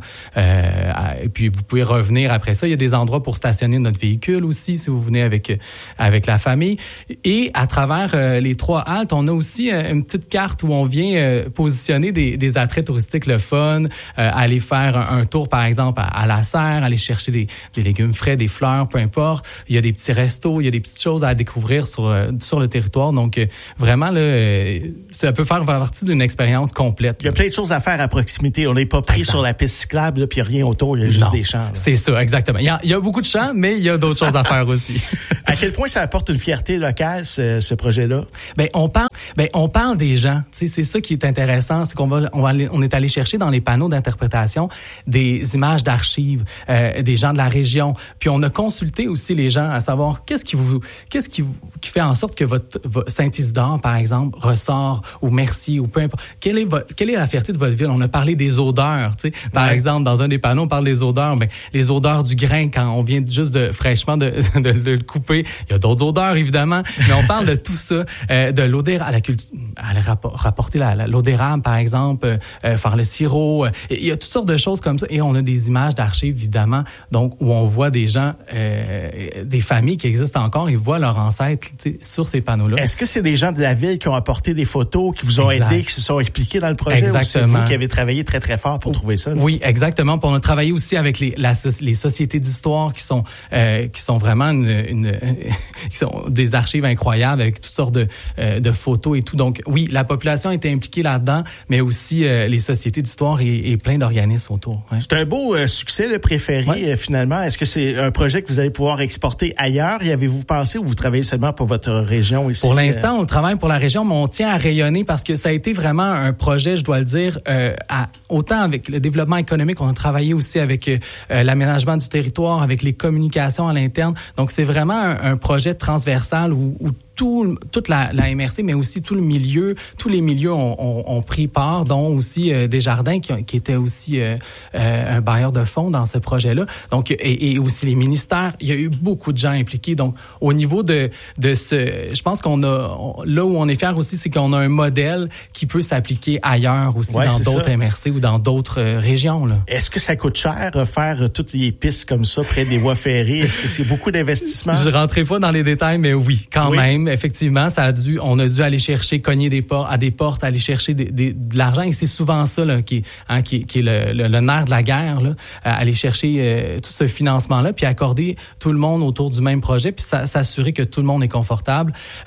Et puis, vous pouvez revenir après ça. Il y a des endroits pour stationner notre véhicule aussi, si vous venez avec la famille. Et à travers les 3 haltes, on a aussi une petite carte où on vient positionner des attraits touristiques, le fun, aller faire un tour, par exemple, à la serre, aller chercher des légumes frais, des fleurs, peu importe. Il y a des petits restos, il y a des petites choses à découvrir sur le territoire. Donc, vraiment, là, ça peut faire partie d'une expérience complète. Il y a plein de choses à faire à proximité. On n'est pas pris sur la piste cyclable, là, puis rien autour, il y a juste des champs. Là. C'est ça, exactement. Il y a beaucoup de champs, mais il y a d'autres choses à faire aussi. À quel point ça apporte une fierté locale, ce projet-là? On parle des gens. Tu sais, c'est ça qui est intéressant, c'est on est allé chercher dans les panneaux d'interprétation des images d'archives, des gens de la région. Puis on a consulté aussi les gens à savoir qu'est-ce qui fait en sorte que votre Saint-Isidore, par exemple, ressort, ou Mercier, ou peu importe. Quelle est la fierté de votre ville? On a parlé des odeurs, tu sais. Par exemple, dans un des panneaux, on parle des odeurs, mais les odeurs du grain quand on vient juste fraîchement de le couper. Il y a d'autres odeurs, évidemment, mais on parle de tout ça, de l'eau d'érable, à la culture, à rapporter l'eau d'érable, par exemple, faire le sirop. Il y a toutes sortes de choses comme ça. Et on a des images d'archives, évidemment, donc où on voit des gens, des familles qui existent encore, ils voient leurs ancêtres sur ces panneaux-là. Est-ce que c'est des gens de la ville qui ont apporté des photos, qui vous ont aidé, qui se sont impliqués dans le projet? Exactement. Ou c'est vous qui avez travaillé très, très fort pour trouver ça? Là? Oui, exactement. Puis on a travaillé aussi avec les sociétés d'histoire qui sont vraiment qui sont des archives incroyables avec toutes sortes de photos et tout. Donc, oui, la population a été impliquée là-dedans, mais aussi les sociétés d'histoire et plein d'organismes autour. Ouais. C'est un beau succès, le préféré, finalement. Est-ce que c'est un projet que vous allez pouvoir exporter ailleurs? Y avez-vous pensé ou vous travaillez seulement pour votre région ici? Pour l'instant, on travaille pour la région, mais on tient à rayonner parce que ça a été vraiment un projet, je dois le dire, autant avec le développement économique, on a travaillé aussi avec l'aménagement du territoire, avec les communications à l'interne. Donc, c'est vraiment un projet transversal où toute la MRC, mais aussi tous les milieux ont pris part, dont aussi Desjardins qui était aussi un bailleur de fonds dans ce projet-là. Donc et aussi les ministères, il y a eu beaucoup de gens impliqués. Donc au niveau de ce, je pense qu'on a là où on est fier aussi, c'est qu'on a un modèle qui peut s'appliquer ailleurs aussi dans d'autres MRC ou dans d'autres régions là. Est-ce que ça coûte cher faire toutes les pistes comme ça près des voies ferrées? Est-ce que c'est beaucoup d'investissement? Je rentrerai pas dans les détails, mais oui, quand même. Effectivement, on a dû aller chercher, cogner à des portes, aller chercher de l'argent. Et c'est souvent ça là, qui est le nerf de la guerre, là, aller chercher tout ce financement-là, puis accorder tout le monde autour du même projet, puis s'assurer que tout le monde est confortable,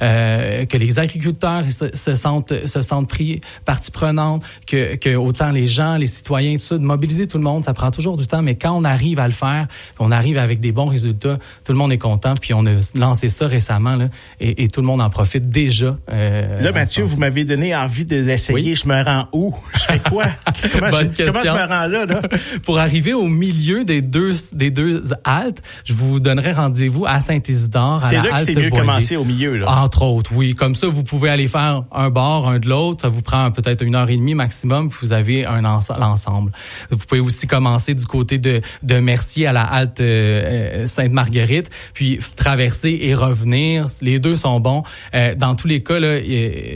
que les agriculteurs se sentent pris partie prenante, que autant les gens, les citoyens, tout ça, de mobiliser tout le monde, ça prend toujours du temps, mais quand on arrive à le faire, on arrive avec des bons résultats, tout le monde est content, puis on a lancé ça récemment, là, et tout le monde en profite déjà. Là, Mathieu, vous m'avez donné envie de l'essayer. Oui. Je me rends où? Je fais quoi? Comment je me rends là? Pour arriver au milieu des deux haltes, je vous donnerai rendez-vous à Saint-Isidore. C'est là que c'est mieux commencer au milieu, là. Entre autres, oui. Comme ça, vous pouvez aller faire un bord, un de l'autre. Ça vous prend peut-être 1h30 maximum, puis vous avez l'ensemble. Vous pouvez aussi commencer du côté de Mercier à la halte Sainte-Marguerite, puis traverser et revenir. Les deux sont bons. Dans tous les cas, là,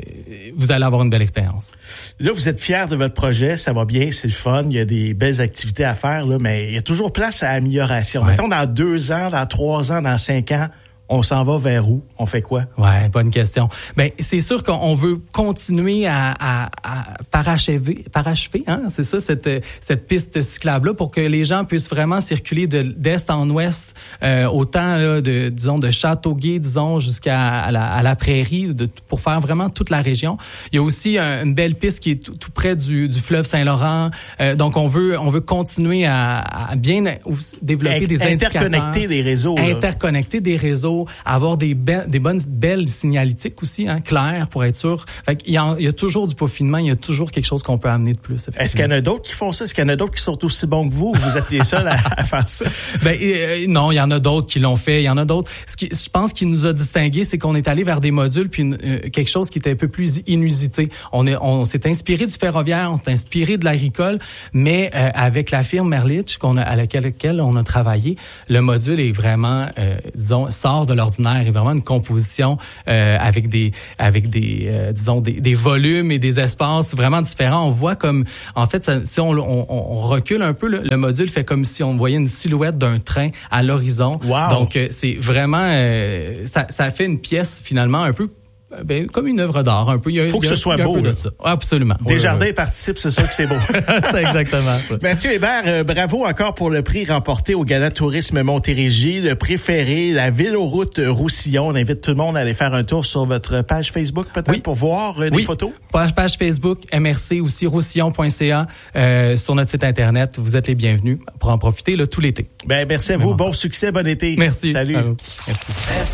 vous allez avoir une belle expérience. Là, vous êtes fiers de votre projet, ça va bien, c'est le fun, il y a des belles activités à faire, là, mais il y a toujours place à amélioration. Mettons, dans 2 ans, dans 3 ans, dans 5 ans, on s'en va vers où? On fait quoi? Ouais, bonne question. Ben, c'est sûr qu'on veut continuer à parachever, hein, c'est ça, cette piste cyclable-là, pour que les gens puissent vraiment circuler d'est en ouest, autant là, de Châteauguay, jusqu'à la prairie, pour faire vraiment toute la région. Il y a aussi une belle piste qui est tout près du fleuve Saint-Laurent. Donc, on veut continuer à bien développer des indicateurs. Interconnecter des réseaux. Interconnecter des réseaux. Avoir des belles signalétiques aussi, hein, claires, pour être sûr. Fait qu'il y a toujours du peaufinement, il y a toujours quelque chose qu'on peut amener de plus. Est-ce qu'il y en a d'autres qui font ça? Est-ce qu'il y en a d'autres qui sont aussi bons que vous? Vous êtes les seuls à faire ça? Non, il y en a d'autres qui l'ont fait. Il y en a d'autres. Je pense qu'il nous a distingués, c'est qu'on est allé vers des modules puis quelque chose qui était un peu plus inusité. On s'est inspiré du ferroviaire, on s'est inspiré de l'agricole, mais avec la firme Merlich à laquelle on a travaillé, le module est vraiment, sort de l'ordinaire et vraiment une composition avec des volumes et des espaces vraiment différents. On voit comme, en fait, si on recule un peu, le module fait comme si on voyait une silhouette d'un train à l'horizon. Wow. Donc, c'est vraiment, ça fait une pièce finalement un peu comme une œuvre d'art, un peu. Il faut que ce soit beau. De ça. Absolument. Desjardins participe, c'est sûr que c'est beau. C'est exactement ça. Mathieu Hébert, bravo encore pour le prix remporté au Gala Tourisme Montérégie, le préféré, la Véloroute Roussillon. On invite tout le monde à aller faire un tour sur votre page Facebook, peut-être, pour voir des photos. Page Facebook, MRC, aussi roussillon.ca, sur notre site Internet. Vous êtes les bienvenus pour en profiter tout l'été. Merci à vous. Bon succès, bon été. Merci. Salut. Merci.